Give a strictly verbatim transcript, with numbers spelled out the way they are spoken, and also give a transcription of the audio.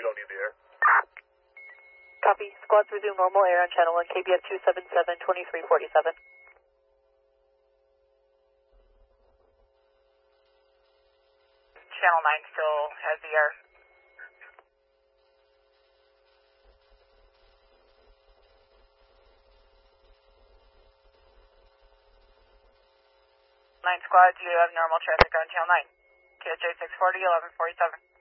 don't need the air. Copy. Squads resume normal air on channel one, K B F two seven seven, twenty-three forty-seven. Channel nine still has the air. Nine squads, you have normal traffic on channel nine. K H A six forty, eleven forty-seven.